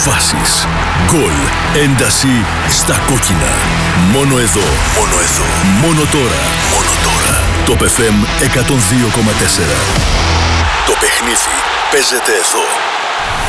Φάσεις, γκολ, ένταση στα κόκκινα. Μόνο εδώ, μόνο τώρα. Το FM 102,4. Το παιχνίδι παίζεται εδώ.